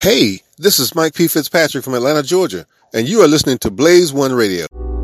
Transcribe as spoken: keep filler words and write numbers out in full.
Hey, this is Mike P. Fitzpatrick from Atlanta, Georgia, and you are listening to Blaze One Radio.